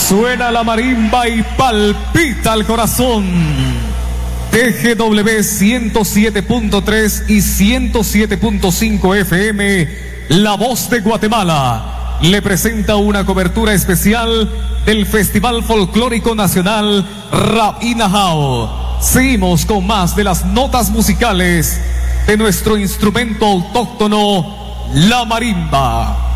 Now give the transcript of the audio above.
Suena la marimba y palpita el corazón. TGW 107.3 y 107.5 FM, La Voz de Guatemala, le presenta una cobertura especial del Festival Folclórico Nacional Rapinahao. Seguimos con más de las notas musicales de nuestro instrumento autóctono, la marimba.